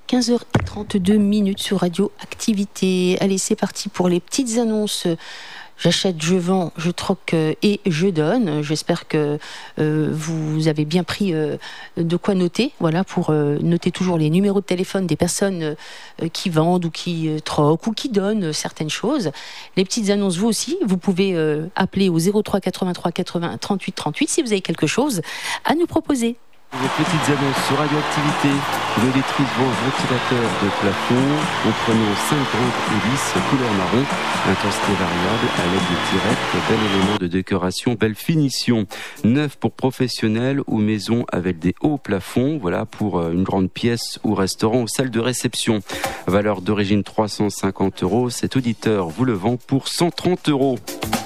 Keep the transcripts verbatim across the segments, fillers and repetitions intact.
quinze heures trente-deux minutes sur Radio Activité. Allez, c'est parti pour les petites annonces. J'achète, je vends, je troque et je donne. J'espère que euh, vous avez bien pris euh, de quoi noter. Voilà, pour euh, noter toujours les numéros de téléphone des personnes euh, qui vendent ou qui euh, troquent ou qui donnent certaines choses. Les petites annonces, vous aussi, vous pouvez euh, appeler au zéro trois quatre-vingt-trois quatre-vingts trente-huit trente-huit si vous avez quelque chose à nous proposer. Les petites annonces sur Radioactivité. Une auditrice vend un ventilateur de plafond comprenant cinq grandes hélices couleur marron, intensité variable à l'aide de tirettes, bel élément de décoration, belle finition. Neuf pour professionnels ou maisons avec des hauts plafonds, voilà pour une grande pièce ou restaurant ou salle de réception. Valeur d'origine trois cent cinquante euros. Cet auditeur vous le vend pour cent trente euros.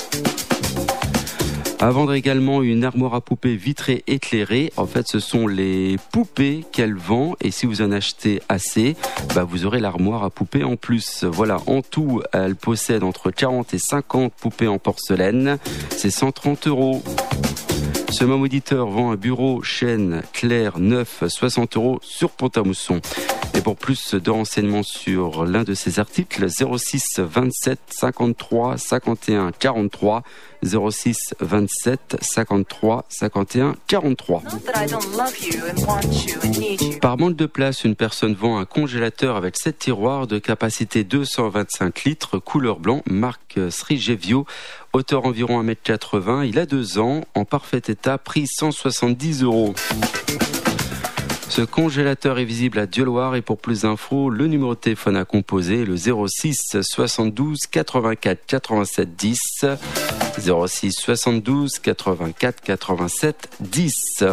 À vendre également une armoire à poupées vitrée éclairée. En fait, ce sont les poupées qu'elle vend. Et si vous en achetez assez, bah vous aurez l'armoire à poupées en plus. Voilà, en tout, elle possède entre quarante et cinquante poupées en porcelaine. C'est cent trente euros. Ce même auditeur vend un bureau chaîne clair neuf, soixante euros sur Pont-à-Mousson. Et pour plus de renseignements sur l'un de ces articles, zéro six vingt-sept cinquante-trois cinquante et un quarante-trois, zéro six vingt-sept cinquante-trois cinquante et un quarante-trois. Par manque de place, une personne vend un congélateur avec sept tiroirs de capacité deux cent vingt-cinq litres, couleur blanc, marque Srigevio, hauteur environ un mètre quatre-vingts. Il a deux ans, en parfait état, prix cent soixante-dix euros. Ce congélateur est visible à Dieuloir et pour plus d'infos, le numéro de téléphone à composer, le zéro six soixante-douze quatre-vingt-quatre quatre-vingt-sept dix, zéro six soixante-douze quatre-vingt-quatre quatre-vingt-sept dix.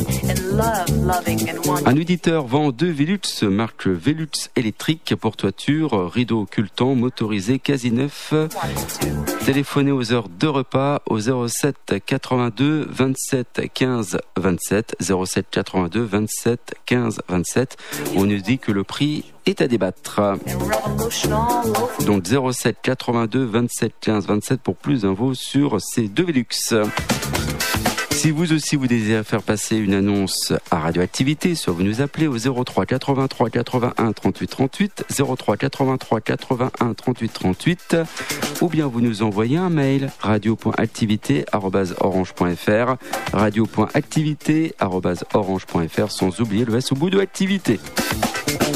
Un auditeur vend deux Velux, marque Velux électrique pour toiture, rideau occultant, motorisé, quasi neuf. Téléphonez aux heures de repas au zéro sept quatre-vingt-deux vingt-sept quinze vingt-sept, zéro sept quatre-vingt-deux vingt-sept quinze vingt-sept. On nous dit que le prix est à débattre. Donc zéro sept quatre-vingt-deux vingt-sept quinze vingt-sept pour plus d'infos sur ces deux Velux. Si vous aussi vous désirez faire passer une annonce à Radioactivité, soit vous nous appelez au zéro trois quatre-vingt-trois quatre-vingt-un trente-huit trente-huit, zéro trois quatre-vingt-trois quatre-vingt-un trente-huit trente-huit, ou bien vous nous envoyez un mail radio point activité arobase orange point fr, radio point activité arobase orange point fr, sans oublier le S au bout de activité.